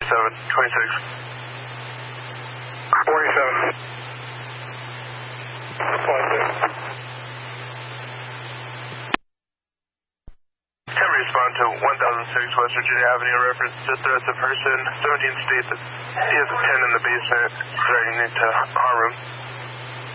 26. 47. Supply 10 respond to 1006 West Virginia Avenue in reference to threats of person. 17 state that he has a 10 in the basement threatening to harm him.